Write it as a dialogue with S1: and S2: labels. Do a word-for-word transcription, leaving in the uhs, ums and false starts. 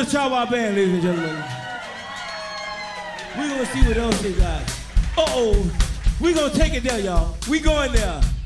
S1: the Chawa Band, ladies and gentlemen. We're gonna see what else they got. Uh-oh, we're gonna take it there, y'all. We going there.